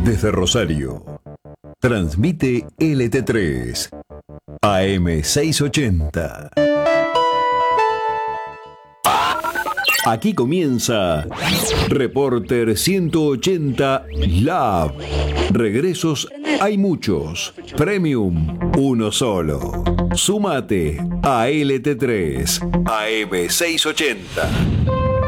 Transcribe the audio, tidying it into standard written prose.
Desde Rosario, transmite LT3, AM680. Aquí comienza Reporter 180 Lab. Regresos hay muchos, Premium uno solo. Súmate a LT3, AM680.